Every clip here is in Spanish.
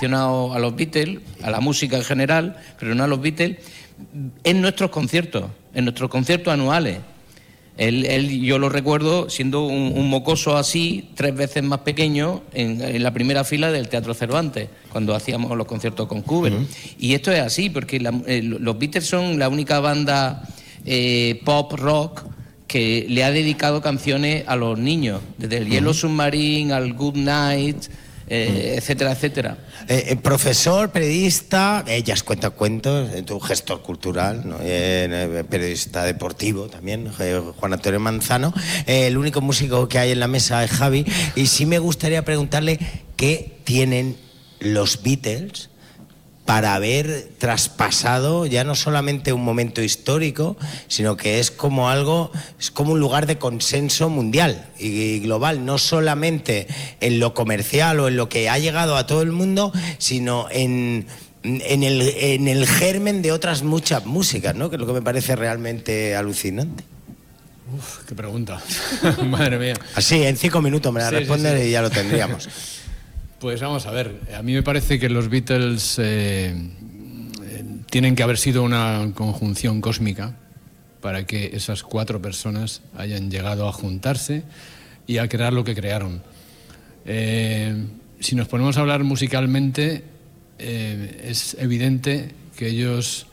aficionados a los Beatles, a la música en general, pero no a los Beatles, en nuestros conciertos anuales. Yo lo recuerdo siendo un mocoso así, 3 veces más pequeño, en la primera fila del Teatro Cervantes, cuando hacíamos los conciertos con Cooper. Y esto es así, porque los Beatles son la única banda pop rock que le ha dedicado canciones a los niños, desde el Yellow Submarine al Good Night, etcétera, etcétera. Profesor, periodista, ellas cuentan cuentos, tu gestor cultural, ¿no? Periodista deportivo también, Juan Antonio Manzano. El único músico que hay en la mesa es Javi, y sí me gustaría preguntarle qué tienen los Beatles para haber traspasado ya no solamente un momento histórico, sino que es como un lugar de consenso mundial y global, no solamente en lo comercial o en lo que ha llegado a todo el mundo, sino en el germen de otras muchas músicas, ¿no? Que es lo que me parece realmente alucinante. Uf, qué pregunta. Madre mía. Así, en 5 minutos me la respondes y ya lo tendríamos. Pues vamos a ver, a mí me parece que los Beatles tienen que haber sido una conjunción cósmica para que esas 4 personas hayan llegado a juntarse y a crear lo que crearon. Si nos ponemos a hablar musicalmente, es evidente que ellos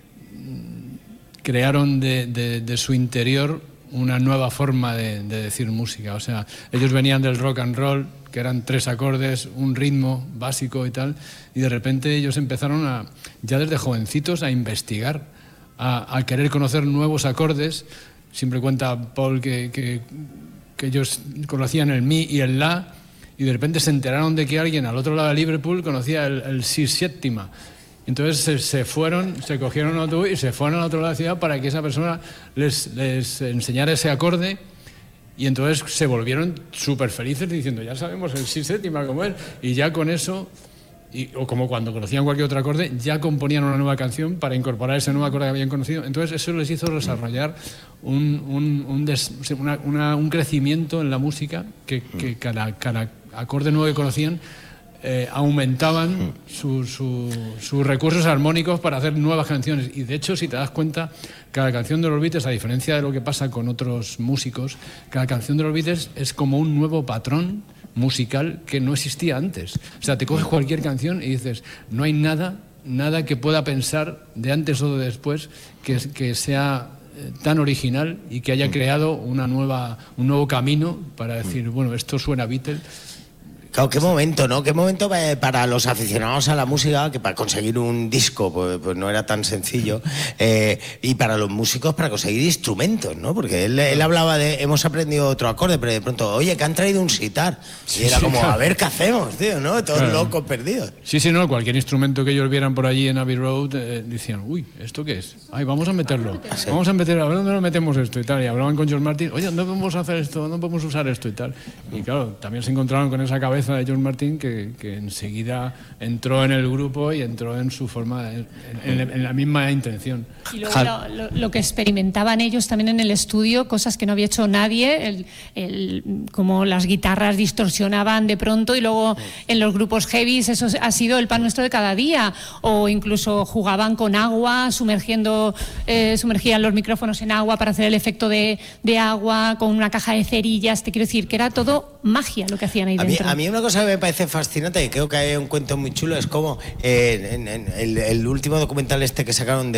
crearon de su interior una nueva forma de decir música. O sea, ellos venían del rock and roll, que eran 3 acordes, un ritmo básico y tal, y de repente ellos empezaron ya desde jovencitos a investigar, a querer conocer nuevos acordes. Siempre cuenta Paul que ellos conocían el mi y el la, y de repente se enteraron de que alguien al otro lado de Liverpool conocía el si séptima. Entonces se cogieron un autobús y se fueron al otro lado de la ciudad para que esa persona les enseñara ese acorde. Y entonces se volvieron súper felices diciendo, ya sabemos el si séptima como él. Y ya con eso, o como cuando conocían cualquier otro acorde, ya componían una nueva canción para incorporar ese nuevo acorde que habían conocido. Entonces eso les hizo desarrollar un crecimiento en la música, que cada acorde nuevo que conocían aumentaban sus recursos armónicos para hacer nuevas canciones. Y de hecho, si te das cuenta, cada canción de los Beatles, a diferencia de lo que pasa con otros músicos, cada canción de los Beatles es como un nuevo patrón musical que no existía antes. O sea, te coges cualquier canción y dices, no hay nada que pueda pensar de antes o de después que sea tan original y que haya creado un nuevo camino para decir, bueno, esto suena Beatles. Claro, qué momento, ¿no? Qué momento para los aficionados a la música, que para conseguir un disco pues no era tan sencillo, y para los músicos para conseguir instrumentos, ¿no? Porque él hablaba hemos aprendido otro acorde, pero de pronto, oye, que han traído un sitar. Y era como, claro, a ver qué hacemos, tío, ¿no? Todos locos, perdidos. Sí, no, cualquier instrumento que ellos vieran por allí en Abbey Road, decían, uy, ¿esto qué es? Ay, vamos a meterlo. Vamos a meterlo, a ver dónde lo metemos esto y tal. Y hablaban con George Martin, oye, ¿dónde podemos hacer esto? ¿Dónde podemos usar esto y tal? Y claro, también se encontraron con esa cabeza de George Martin que enseguida entró en el grupo y entró en su forma, en la misma intención. Y luego lo que experimentaban ellos también en el estudio, cosas que no había hecho nadie, como las guitarras distorsionaban de pronto, y luego en los grupos heavies eso ha sido el pan nuestro de cada día, o incluso jugaban con agua, sumergían los micrófonos en agua para hacer el efecto de agua, con una caja de cerillas. Te quiero decir que era todo magia lo que hacían ahí dentro. A mí una cosa que me parece fascinante, y creo que hay un cuento muy chulo, es como en el último documental que sacaron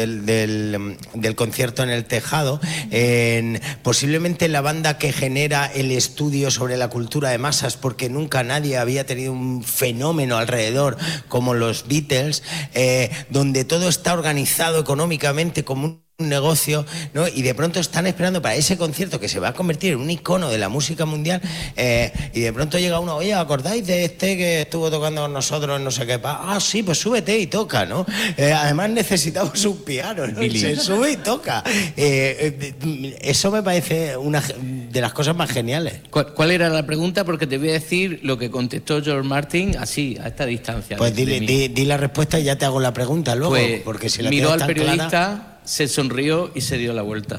del concierto en el tejado, posiblemente la banda que genera el estudio sobre la cultura de masas, porque nunca nadie había tenido un fenómeno alrededor como los Beatles, donde todo está organizado económicamente como un negocio, ¿no? Y de pronto están esperando para ese concierto que se va a convertir en un icono de la música mundial, y de pronto llega uno, oye, ¿acordáis de este que estuvo tocando con nosotros, no sé qué? Sí, pues súbete y toca, ¿no? Además necesitamos un piano, ¿no? Se sube y toca. Eso me parece una de las cosas más geniales. ¿Cuál era la pregunta? Porque te voy a decir lo que contestó George Martin así, a esta distancia. Pues di la respuesta y ya te hago la pregunta luego, pues, porque si la miró tienes al tan periodista, clara... se sonrió y se dio la vuelta.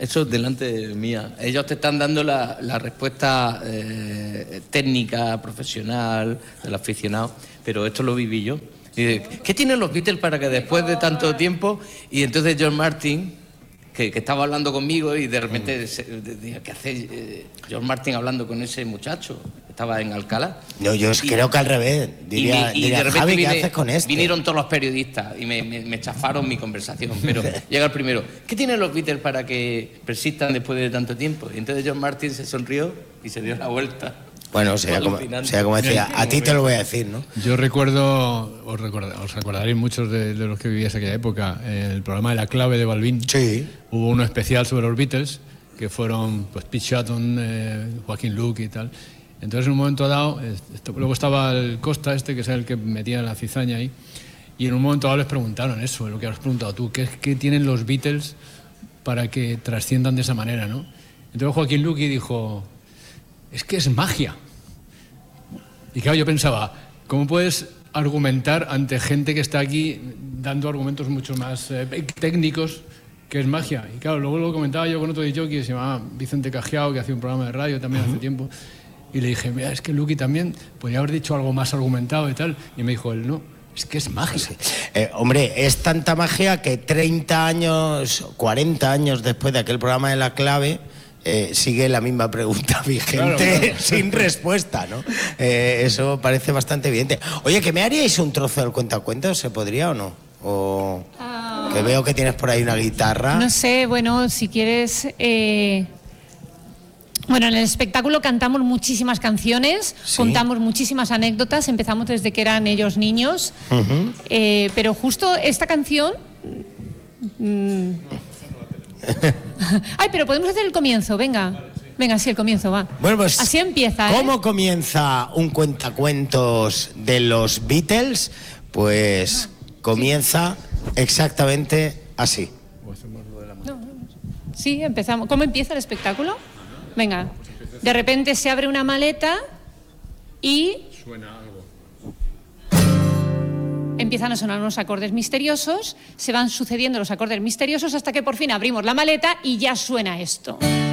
Eso delante mía. Ellos te están dando la respuesta técnica, profesional, del aficionado, pero esto lo viví yo. Dice, ¿qué tienen los Beatles para que después de tanto tiempo? Y entonces George Martin, que estaba hablando conmigo y de repente decía, ¿qué hace George Martin hablando con ese muchacho? Estaba en Alcalá. No, yo creo que al revés. Diría, de repente Javi, ¿qué haces con esto? Vinieron todos los periodistas y me chafaron mi conversación. Pero llega el primero. ¿Qué tienen los Beatles para que persistan después de tanto tiempo? Y entonces George Martin se sonrió y se dio la vuelta. Bueno, sea como decía, a ti te lo voy a decir, ¿no? Yo recuerdo, os recordaréis muchos de los que vivíais aquella época, el programa de La Clave de Balvin. Sí. Hubo uno especial sobre los Beatles, que fueron pues Pete Shotton, Joaquín Luque y tal. Entonces, en un momento dado, luego estaba el Costa que es el que metía la cizaña ahí, y en un momento dado les preguntaron eso, lo que has preguntado tú, ¿qué tienen los Beatles para que trasciendan de esa manera, ¿no? Entonces Joaquín Luque dijo, es que es magia. Y claro, yo pensaba, ¿cómo puedes argumentar ante gente que está aquí dando argumentos mucho más técnicos que es magia? Y claro, luego lo comentaba yo con otro DJ que se llamaba Vicente Cajiao, que hacía un programa de radio también hace tiempo, y le dije, mira, es que Luqui también podría haber dicho algo más argumentado y tal, y me dijo él, no, es que es magia. Sí. Hombre, es tanta magia que 30 años, 40 años después de aquel programa de La Clave, sigue la misma pregunta vigente, claro. Sin respuesta, ¿no? Eso parece bastante evidente. Oye, ¿que me haríais un trozo del cuentacuentos? ¿Se podría o no? O que veo que tienes por ahí una guitarra. No sé, bueno, si quieres... Bueno, en el espectáculo cantamos muchísimas canciones, ¿sí? Contamos muchísimas anécdotas, empezamos desde que eran ellos niños, pero justo esta canción... Ay, pero podemos hacer el comienzo, venga, sí, el comienzo, va. Bueno, pues, así empieza, ¿cómo comienza un cuentacuentos de los Beatles? Pues comienza exactamente así. Sí, empezamos. ¿Cómo empieza el espectáculo? Venga, de repente se abre una maleta y... Suena algo. Empiezan a sonar unos acordes misteriosos, se van sucediendo los acordes misteriosos hasta que por fin abrimos la maleta y ya suena esto.